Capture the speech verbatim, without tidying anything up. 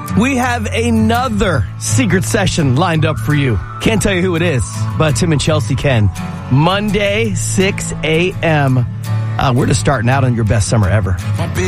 We have another secret session lined up for you. Can't tell you who it is, but Tim and Chelsea can. Monday, six a.m. Uh, we're just starting out on your best summer ever.